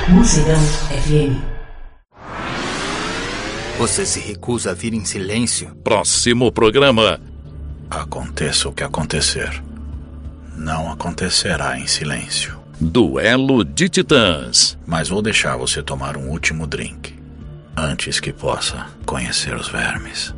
Mussirão FM. Você se recusa a vir em silêncio? Próximo programa. Aconteça o que acontecer, não acontecerá em silêncio. Duelo de Titãs. Mas vou deixar você tomar um último drink, antes que possa conhecer os vermes.